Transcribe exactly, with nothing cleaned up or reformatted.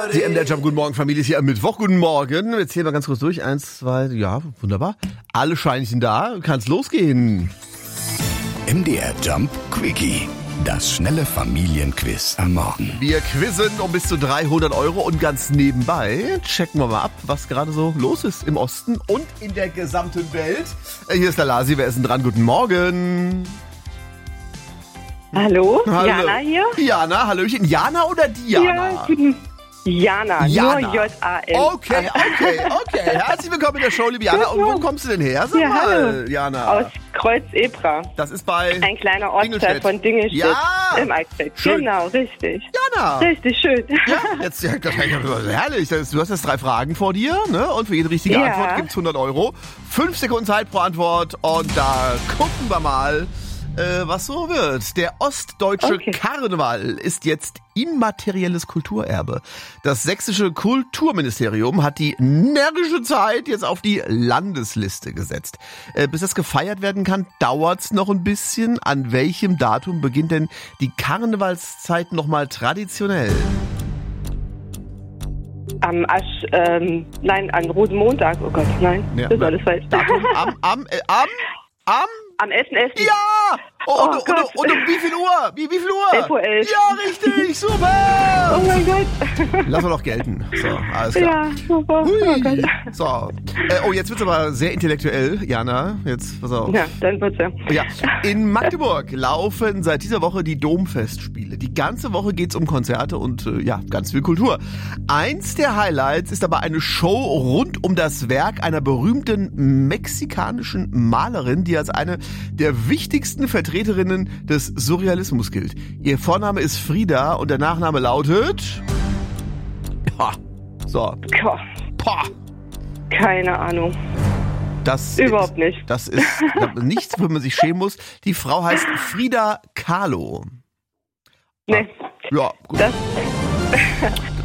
Die M D R Jump, guten Morgen, Familie ist hier am Mittwoch. Guten Morgen. Wir zählen mal ganz kurz durch. Eins, zwei, ja, wunderbar. Alle Scheinchen da. Kann's losgehen. M D R Jump Quickie. Das schnelle Familienquiz am Morgen. Wir quizzen um bis zu dreihundert Euro und ganz nebenbei checken wir mal ab, was gerade so los ist im Osten und in der gesamten Welt. Hier ist der Lasi, wer ist denn dran? Guten Morgen. Hallo, Hallo. Jana hier. Jana, hallöchen. Jana oder Diana? Ja, guten Jana, Jana. nur J A N. Okay, okay, okay. Herzlich willkommen in der Show, liebe Jana. Und wo kommst du denn her? Sag Ja, mal, hallo. Jana. Aus Kreuz-Ebra. Das ist bei Ein kleiner Ortsteil Dingelstedt. von Dingelstedt Ja. im Eichstätt. Schön. Genau, richtig. Jana. Richtig schön. Ja, jetzt, ja, das ist herrlich. Das- Du hast jetzt drei Fragen vor dir, ne? Und für jede richtige Ja. Antwort gibt's hundert Euro. Fünf Sekunden Zeit pro Antwort. Und da gucken wir mal, äh, was so wird. Der ostdeutsche Okay. Karneval ist jetzt immaterielles Kulturerbe. Das sächsische Kulturministerium hat die närrische Zeit jetzt auf die Landesliste gesetzt. Äh, bis das gefeiert werden kann, dauert's noch ein bisschen. An welchem Datum beginnt denn die Karnevalszeit nochmal traditionell? Am Asch, ähm, nein, an Rosenmontag. Oh Gott, nein, Ja, das ist alles falsch. Datum am, am, äh, am, am, Am elften elften ja! Oh, Oh und, und, Gott. und, um wie viel Uhr? Wie, wie viel Uhr? elf Uhr elf. Ja, richtig, super! Oh mein Gott. Lass mal noch gelten. So, alles klar. Ja, super. Oh Hui. Gott. So. Äh, oh, jetzt wird's aber sehr intellektuell, Jana. Jetzt, pass auf. Ja, dann wird's ja. Ja, in Magdeburg laufen seit dieser Woche die Domfestspiele. Die ganze Woche geht's um Konzerte und äh, ja, ganz viel Kultur. Eins der Highlights ist aber eine Show rund um das Werk einer berühmten mexikanischen Malerin, die als eine der wichtigsten Vertreterinnen des Surrealismus gilt. Ihr Vorname ist Frida und der Nachname lautet... Ja, so. Boah, Pah. keine Ahnung. Das Überhaupt ist, nicht. Das ist nichts, wo man sich schämen muss. Die Frau heißt Frida Kahlo. Nee, Ja, gut. das,